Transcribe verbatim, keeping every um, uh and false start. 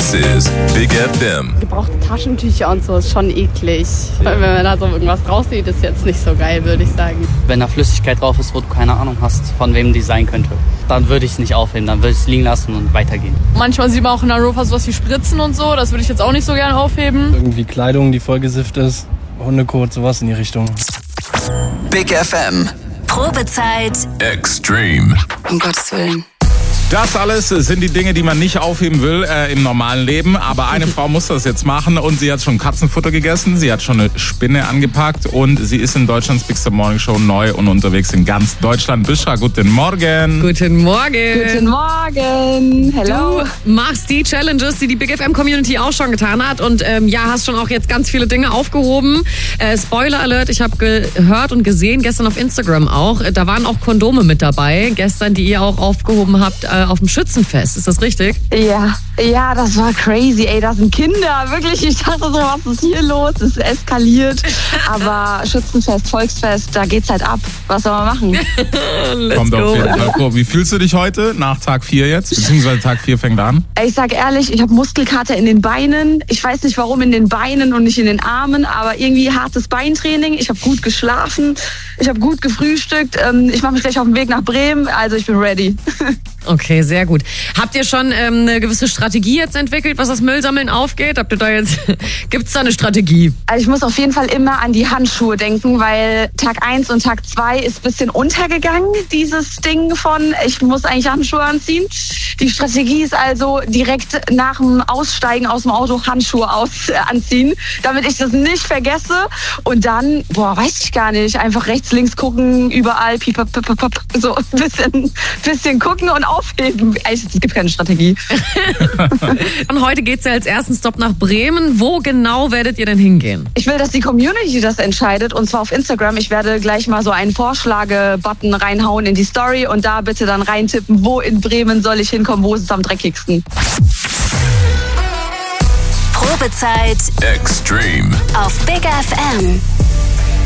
This is Big F M. Gebrauchte Taschentücher und so ist schon eklig. Weil wenn man da so irgendwas draus sieht, ist jetzt nicht so geil, würde ich sagen. Wenn da Flüssigkeit drauf ist, wo du keine Ahnung hast, von wem die sein könnte, dann würde ich es nicht aufheben, dann würde ich es liegen lassen und weitergehen. Manchmal sieht man auch in Europa sowas wie Spritzen und so, das würde ich jetzt auch nicht so gerne aufheben. Irgendwie Kleidung, die vollgesifft ist, Hundekot, sowas in die Richtung. Big F M. Probezeit. Extreme. Um Gottes Willen. Das alles sind die Dinge, die man nicht aufheben will äh, im normalen Leben. Aber eine Frau muss das jetzt machen und sie hat schon Katzenfutter gegessen. Sie hat schon eine Spinne angepackt und sie ist in Deutschlands Big Morning Show neu und unterwegs in ganz Deutschland. Bishra, guten Morgen. Guten Morgen. Guten Morgen. Hello. Du machst die Challenges, die die Big F M Community auch schon getan hat und ähm, ja, hast schon auch jetzt ganz viele Dinge aufgehoben. Äh, Spoiler Alert, ich habe gehört und gesehen, gestern auf Instagram auch, da waren auch Kondome mit dabei. Gestern, die ihr auch aufgehoben habt, äh, auf dem Schützenfest. Ist das richtig? Ja, ja, das war crazy. Ey, da sind Kinder. Wirklich, ich dachte so, was ist hier los? Es eskaliert. Aber Schützenfest, Volksfest, da geht's halt ab. Was soll man machen? Kommt auf jeden Fall vor. Wie fühlst du dich heute nach Tag vier jetzt? Beziehungsweise Tag vier fängt an? Ich sag ehrlich, ich habe Muskelkater in den Beinen. Ich weiß nicht, warum in den Beinen und nicht in den Armen, aber irgendwie hartes Beintraining. Ich habe gut geschlafen. Ich habe gut gefrühstückt. Ich mache mich gleich auf den Weg nach Bremen. Also ich bin ready. Okay, sehr gut. Habt ihr schon ähm, eine gewisse Strategie jetzt entwickelt, was das Müllsammeln aufgeht? Habt ihr da jetzt, gibt's da eine Strategie? Also ich muss auf jeden Fall immer an die Handschuhe denken, weil Tag eins und Tag zwei ist ein bisschen untergegangen, dieses Ding von, ich muss eigentlich Handschuhe anziehen. Die Strategie ist also direkt nach dem Aussteigen aus dem Auto Handschuhe aus, äh, anziehen, damit ich das nicht vergesse. Und dann, boah, weiß ich gar nicht, einfach rechts, links gucken, überall, piep, piep, piep, piep, so ein bisschen, bisschen gucken und aufheben. Es gibt keine Strategie. Und heute geht's ja als ersten Stop nach Bremen. Wo genau werdet ihr denn hingehen? Ich will, dass die Community das entscheidet, und zwar auf Instagram. Ich werde gleich mal so einen Vorschlage-Button reinhauen in die Story und da bitte dann reintippen, wo in Bremen soll ich hinkommen, wo ist es am dreckigsten. Probezeit. Extreme. Auf Big F M.